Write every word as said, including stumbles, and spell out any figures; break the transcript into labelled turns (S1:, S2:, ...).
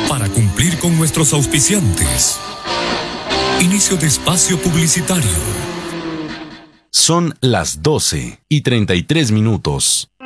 S1: para cumplir con nuestros auspiciantes. Inicio de espacio publicitario.
S2: Son las doce y treinta y tres minutos.